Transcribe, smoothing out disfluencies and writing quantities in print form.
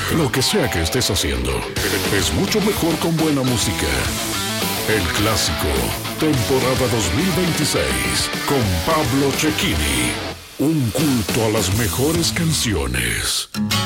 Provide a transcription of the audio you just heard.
Lo que sea que estés haciendo, es mucho mejor con buena música. El Clásico, temporada 2026, con Pablo Cecchini. Un culto a las mejores canciones.